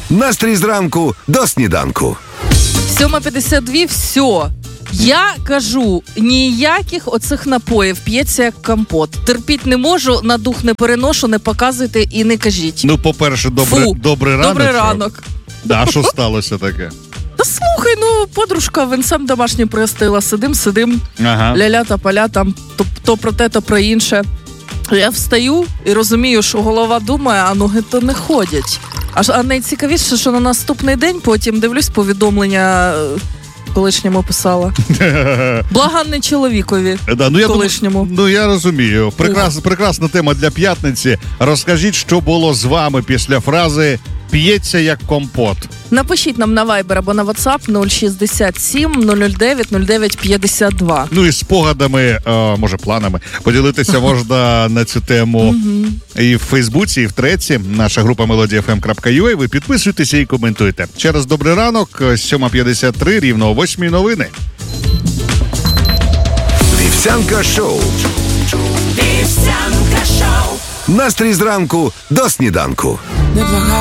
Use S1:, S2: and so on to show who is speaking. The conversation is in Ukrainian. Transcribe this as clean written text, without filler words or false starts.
S1: Настрій зранку до сніданку.
S2: 7:52, все. Я кажу, ніяких оцих напоїв, п'ється як компот. Терпіть не можу, на дух не переношу, не показуйте і не кажіть.
S3: Ну, по-перше, добрий ранок.
S2: Добрий ранок.
S3: Да, що сталося таке?
S2: Та слухай, подружка винцем домашнім пригостила. Сидим,
S3: Ага.
S2: ля-ля та поля, там то про те, то про інше. Я встаю і розумію, що голова думає, а ноги то не ходять. А найцікавіше, що на наступний день потім дивлюсь повідомлення колишньому писала. Блага не чоловікові, колишньому.
S3: Я розумію. Прекрасна тема для п'ятниці. Розкажіть, що було з вами після фрази «п'ється як компот».
S2: Напишіть нам на Viber або на WhatsApp 067 009 09 52.
S3: Ну і спогадами, може планами, поділитися можна на цю тему і в Фейсбуці, і в Треці. Наша група melodiafm.ua. Ви підписуйтеся і коментуйте. Ще раз добрий ранок, 7:53, рівно о 8:00 новини.
S1: Вівсянка шоу.
S4: Вівсянка шоу.
S1: Настрій зранку до сніданку.